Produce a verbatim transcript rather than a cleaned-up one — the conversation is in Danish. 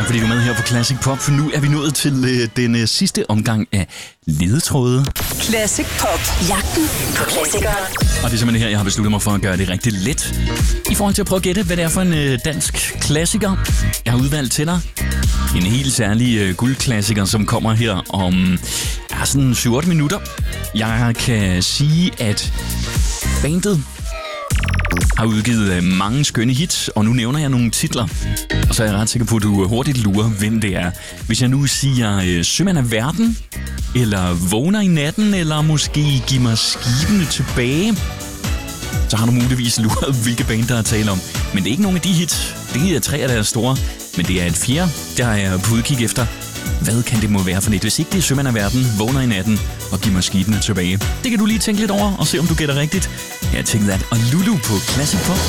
Tak fordi du er med her på Classic Pop, for nu er vi nået til øh, den øh, sidste omgang af ledetråde. Classic Pop. Jagten på klassikere. Og det er simpelthen her, jeg har besluttet mig for at gøre det rigtig let i forhold til at prøve at gætte, hvad det er for en øh, dansk klassiker, jeg har udvalgt til dig. En helt særlig øh, guldklassiker, som kommer her om ja, sådan syv otte minutter. Jeg kan sige, at bandet har udgivet mange skønne hits, og nu nævner jeg nogle titler. Og så er jeg ret sikker på, at du hurtigt lurer, hvem det er. Hvis jeg nu siger Sømand af verden, eller Vågner i natten, eller måske Giv mig skibene tilbage, så har du muligvis luret, hvilke band der er tale om. Men det er ikke nogen af de hits. Det er tre af deres store, men det er et fjerde, der er på udkig efter. Hvad kan det må være for net? Hvis ikke det er Sømand af verden, Vågner i natten og Giv mig skibene tilbage. Det kan du lige tænke lidt over og se, om du gætter rigtigt. Jeg tænker, at og Lulu på Classic Pop.